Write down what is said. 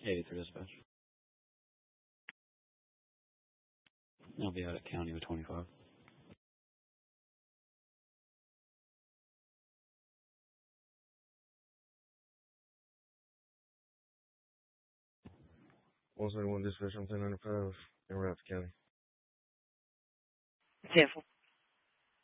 83 dispatch. I'll be out at county with 25. One dispatch on 1095 in Routes County. 10-4.